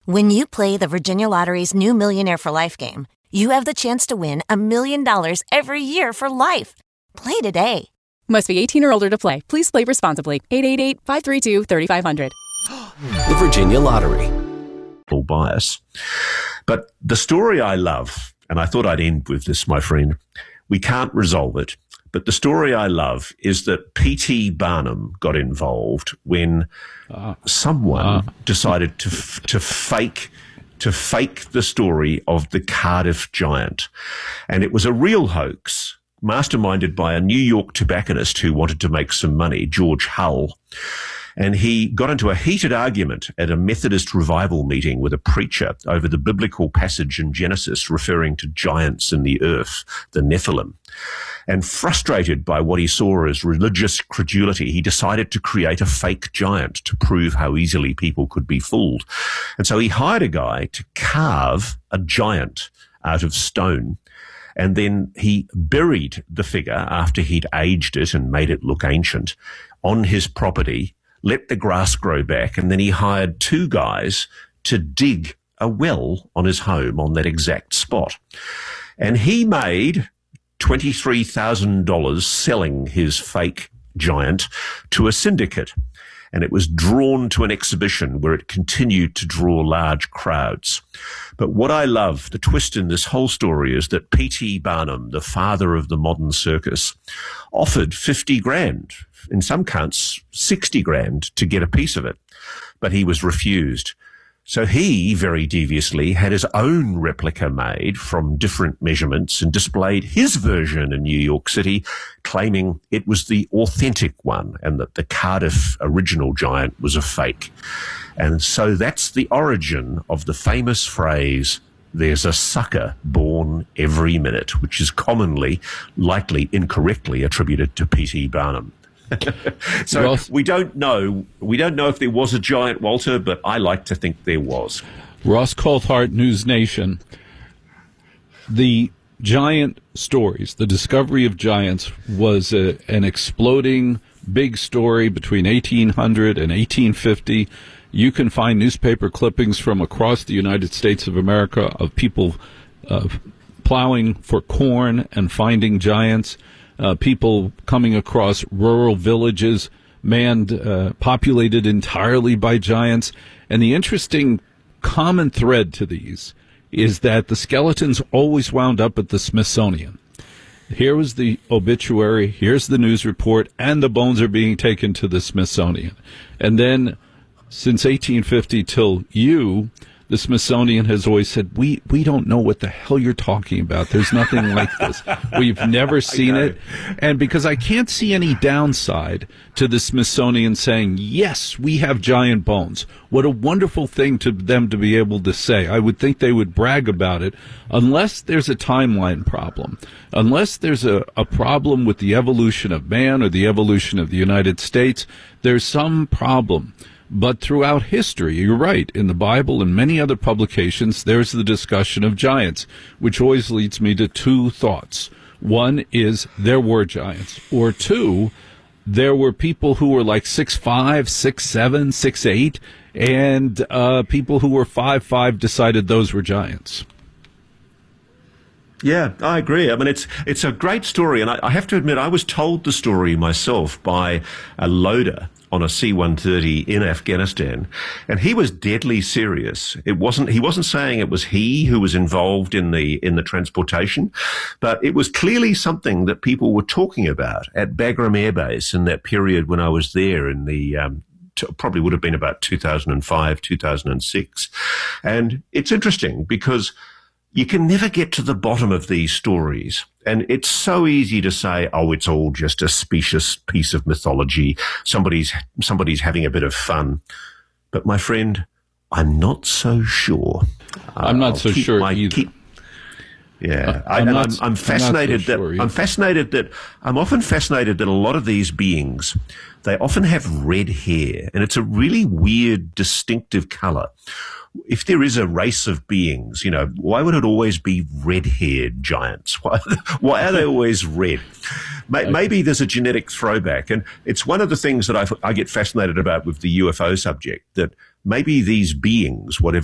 When you play the Virginia Lottery's new Millionaire for Life game, you have the chance to win $1 million every year for life. Play today. Must be 18 or older to play. Please play responsibly. 888-532-3500. The Virginia Lottery. Full bias. But the story I love, and I thought I'd end with this, my friend, we can't resolve it, but the story I love is that P.T. Barnum got involved when someone decided to fake the story of the Cardiff Giant. And it was a real hoax, masterminded by a New York tobacconist who wanted to make some money, George Hull. And he got into a heated argument at a Methodist revival meeting with a preacher over the biblical passage in Genesis referring to giants in the earth, the Nephilim. And frustrated by what he saw as religious credulity, he decided to create a fake giant to prove how easily people could be fooled. And so he hired a guy to carve a giant out of stone. And then he buried the figure after he'd aged it and made it look ancient on his property, let the grass grow back, and then he hired two guys to dig a well on his home on that exact spot. And he made $23,000 selling his fake giant to a syndicate. And it was drawn to an exhibition where it continued to draw large crowds. But what I love, the twist in this whole story, is that P.T. Barnum, the father of the modern circus, offered 50 grand, in some counts 60 grand, to get a piece of it. But he was refused. So he, very deviously, had his own replica made from different measurements and displayed his version in New York City, claiming it was the authentic one and that the Cardiff original giant was a fake. And so that's the origin of the famous phrase, "There's a sucker born every minute," which is commonly, likely incorrectly attributed to P.T. Barnum. So Ross, we don't know if there was a giant, Walter, but I like to think there was. Ross Coulthart, News Nation. The giant stories, the discovery of giants, was an exploding big story between 1800 and 1850. You can find newspaper clippings from across the United States of America of people plowing for corn and finding giants. People coming across rural villages, populated entirely by giants. And the interesting common thread to these is that the skeletons always wound up at the Smithsonian. Here was the obituary, here's the news report, and the bones are being taken to the Smithsonian. And then, since 1850 till the Smithsonian has always said, we don't know what the hell you're talking about. There's nothing like this. We've never seen it. And because I can't see any downside to the Smithsonian saying, yes, we have giant bones. What a wonderful thing to them to be able to say. I would think they would brag about it, unless there's a timeline problem, unless there's a problem with the evolution of man or the evolution of the United States. There's some problem. But throughout history, you're right, in the Bible and many other publications, there's the discussion of giants, which always leads me to two thoughts. One is there were giants, or two, there were people who were like 6'5", 6'7", 6'8", and people who were 5'5" decided those were giants. Yeah, I agree. I mean, it's a great story, and I have to admit, I was told the story myself by a loader on a C-130 in Afghanistan, and he was deadly serious. He wasn't saying it was he who was involved in the transportation, but it was clearly something that people were talking about at Bagram Air Base in that period when I was there in the probably would have been about 2005, 2006. And it's interesting because you can never get to the bottom of these stories. And it's so easy to say, oh, it's all just a specious piece of mythology. Somebody's having a bit of fun. But my friend, I'm not so sure. I'm not so sure either. I'm fascinated that I'm often fascinated that a lot of these beings, they often have red hair, and it's a really weird, distinctive color. If there is a race of beings, why would it always be red-haired giants? Why are they always red? Maybe there's a genetic throwback. And it's one of the things that I get fascinated about with the UFO subject, that maybe these beings, whatever